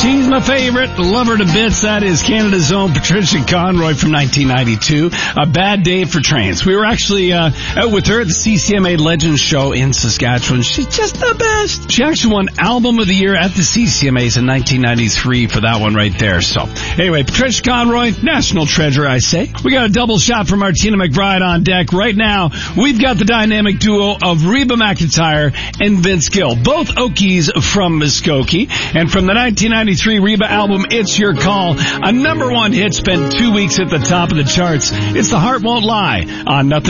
She's my favorite. Love her to bits. That is Canada's own Patricia Conroy from 1992. A bad day for trains. We were actually out with her at the CCMA Legends Show in Saskatchewan. She's just the best. She actually won Album of the Year at the CCMAs in 1993 for that one right there. So anyway, Patricia Conroy, national treasure, I say. We got a double shot from Martina McBride on deck. Right now, we've got the dynamic duo of Reba McEntire and Vince Gill, both Okies from Muskokie. And from the 1993 Reba album, It's Your Call, a #1 hit, spent 2 weeks at the top of the charts. It's The Heart Won't Lie on Nothing